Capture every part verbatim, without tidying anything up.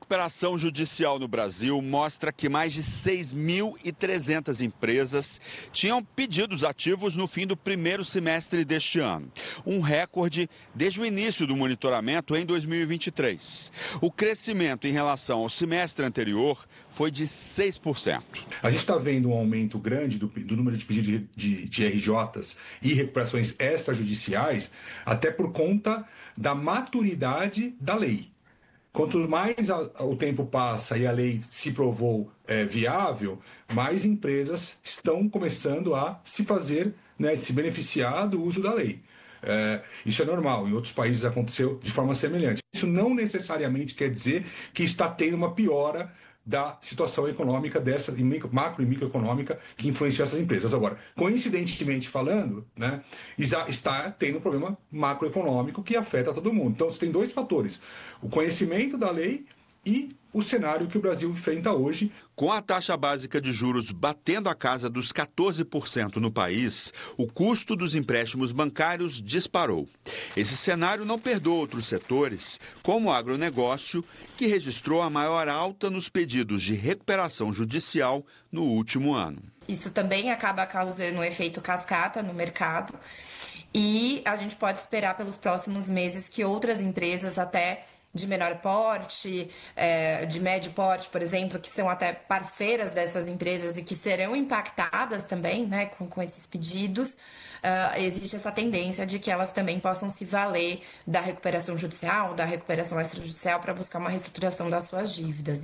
recuperação judicial no Brasil mostra que mais de seis mil e trezentas empresas tinham pedidos ativos no fim do primeiro semestre deste ano. Um recorde desde o início do monitoramento em dois mil e vinte e três. O crescimento em relação ao semestre anterior foi de seis por cento. A gente está vendo um aumento grande do, do número de pedidos de, de, de R Js e recuperações extrajudiciais, até por conta da maturidade da lei. Quanto mais a, o tempo passa e a lei se provou é, viável, mais empresas estão começando a se fazer, né, se beneficiar do uso da lei. É, isso é normal, em outros países aconteceu de forma semelhante. Isso não necessariamente quer dizer que está tendo uma piora da situação econômica, dessa macro e microeconômica que influencia essas empresas. Agora, coincidentemente falando, né, está tendo um problema macroeconômico que afeta todo mundo. Então, você tem dois fatores: o conhecimento da lei e o cenário que o Brasil enfrenta hoje. Com a taxa básica de juros batendo a casa dos quatorze por cento no país, o custo dos empréstimos bancários disparou. Esse cenário não perdoa outros setores, como o agronegócio, que registrou a maior alta nos pedidos de recuperação judicial no último ano. Isso também acaba causando um efeito cascata no mercado e a gente pode esperar pelos próximos meses que outras empresas até de menor porte, é, de médio porte, por exemplo, que são até parceiras dessas empresas e que serão impactadas também, né, com, com esses pedidos, uh, existe essa tendência de que elas também possam se valer da recuperação judicial, da recuperação extrajudicial para buscar uma reestruturação das suas dívidas.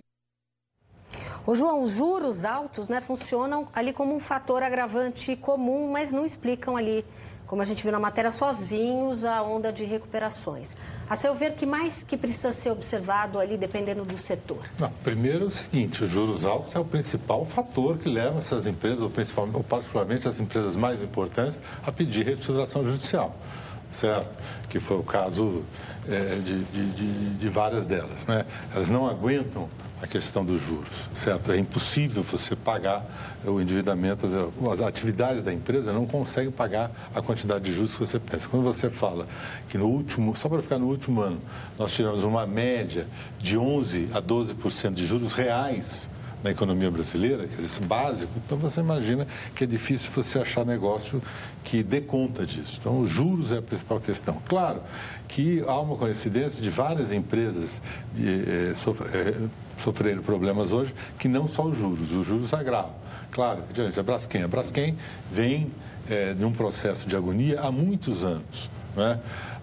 Ô João, os juros altos, né, funcionam ali como um fator agravante comum, mas não explicam ali, como a gente viu na matéria, sozinhos a onda de recuperações. A seu ver, que mais que precisa ser observado ali, dependendo do setor? Não, primeiro é o seguinte, os juros altos é o principal fator que leva essas empresas, ou, principalmente, ou particularmente as empresas mais importantes, a pedir reestruturação judicial, certo? Que foi o caso é, de, de, de, de várias delas, né? Elas não aguentam a questão dos juros, certo? É impossível você pagar o endividamento, as atividades da empresa não conseguem pagar a quantidade de juros que você pensa. Quando você fala que no último, só para ficar no último ano, nós tivemos uma média de onze a doze por cento de juros reais na economia brasileira, que é isso básico, então você imagina que é difícil você achar negócio que dê conta disso. Então, os juros é a principal questão. Claro que há uma coincidência de várias empresas de, eh, sof eh, sofrendo problemas hoje, que não só os juros, os juros agravam. Claro, diante a Braskem, a Braskem vem eh, de um processo de agonia há muitos anos, né?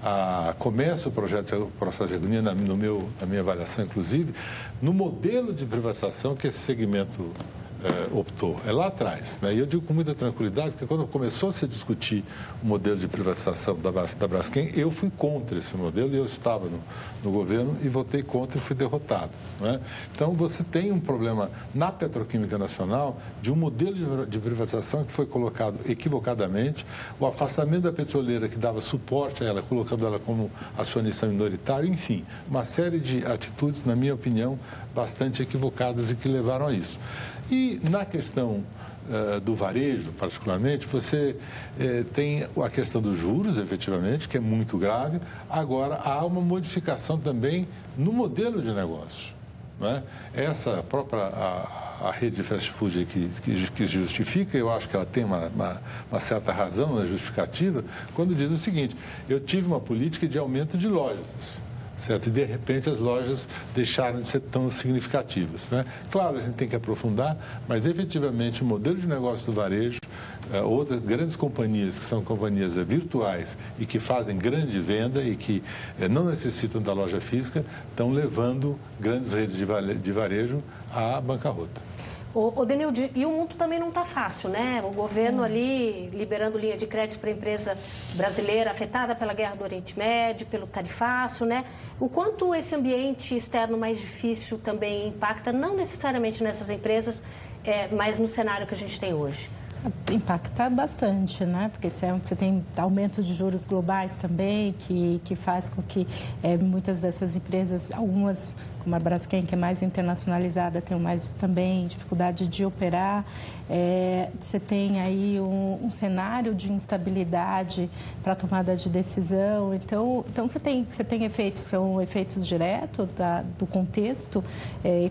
A, começa o projeto, o processo de agonia, na, no meu, na minha avaliação, inclusive, no modelo de privatização que esse segmento é, optou. É lá atrás, né? E eu digo com muita tranquilidade, porque quando começou a se discutir o modelo de privatização da, da Braskem, eu fui contra esse modelo e eu estava no, no governo e votei contra e fui derrotado, né? Então, você tem um problema na Petroquímica Nacional de um modelo de, de privatização que foi colocado equivocadamente, o afastamento da petroleira que dava suporte a ela, colocando ela como acionista minoritário, enfim, uma série de atitudes, na minha opinião, bastante equivocadas e que levaram a isso. E na questão uh, do varejo, particularmente, você uh, tem a questão dos juros, efetivamente, que é muito grave. Agora, há uma modificação também no modelo de negócio, né? Essa própria a, a rede de fast food que, que, que justifica, eu acho que ela tem uma, uma, uma certa razão na justificativa, quando diz o seguinte: eu tive uma política de aumento de lojas, certo? E, de repente, as lojas deixaram de ser tão significativas, né? Claro, a gente tem que aprofundar, mas, efetivamente, o modelo de negócio do varejo, uh, outras grandes companhias, que são companhias uh, virtuais e que fazem grande venda e que uh, não necessitam da loja física, estão levando grandes redes de, vale de varejo à bancarrota. Ô, ô Denilde, e o mundo também não está fácil, né? O governo ali liberando linha de crédito para a empresa brasileira afetada pela guerra do Oriente Médio, pelo tarifaço, né? O quanto esse ambiente externo mais difícil também impacta, não necessariamente nessas empresas, é, mas no cenário que a gente tem hoje? Impacta bastante, né? Porque você tem aumento de juros globais também, que, que faz com que é, muitas dessas empresas, algumas, como a Braskem, que é mais internacionalizada, tenham mais também dificuldade de operar. É, você tem aí um, um cenário de instabilidade para tomada de decisão. Então, então você tem, você tem efeitos, são efeitos diretos da, do contexto é,